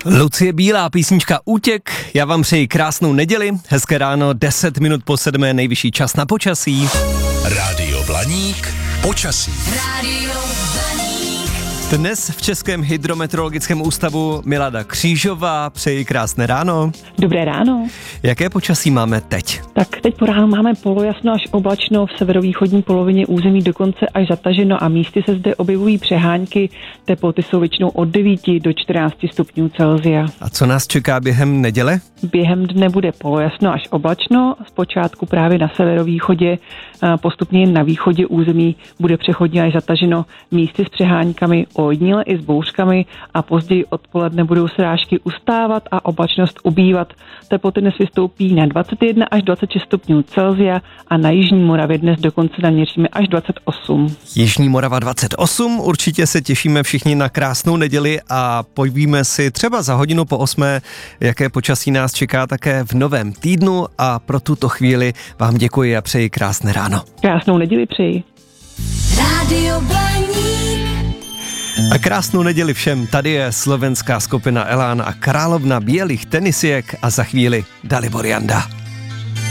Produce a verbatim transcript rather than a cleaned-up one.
Lucie Bílá, písnička Útěk. Já vám přeji krásnou neděli, hezké ráno, deset minut po sedmé, nejvyšší čas na počasí. Rádio Blaník, počasí. Rádio Blaník. Dnes v Českém hydrometeorologickém ústavu Milada Křížová, přeji krásné ráno. Dobré ráno. Jaké počasí máme teď? Tak teď po ránu máme polojasno až oblačno, v severovýchodní polovině území dokonce až zataženo a místy se zde objevují přehánky. Teploty jsou většinou od devíti do čtrnácti stupňů Celsia. A co nás čeká během neděle? Během dne bude polojasno až oblačno, zpočátku právě na severovýchodě, postupně na východě území bude přechodně až zataženo, místy s přeháňkami, ojediněle i s bouřkami a později odpoledne budou srážky ustávat a oblačnost ubývat. Teploty dnes vystoupí na dvacet jedna až dvacet šest stupňů Celsia a na jižní Moravě dnes dokonce naměříme až dvacet osm. Jižní Morava dvacet osm, určitě se těšíme všichni na krásnou neděli a povíme si třeba za hodinu po osmé, jaké počasí nás čeká také v novém týdnu a pro tuto chvíli vám děkuji a přeji krásné ráno. Krásnou neděli přeji. Rádio Blaník. A krásnou neděli všem, tady je slovenská skupina Elán a královna bělých tenisijek a za chvíli Dalibor Janda.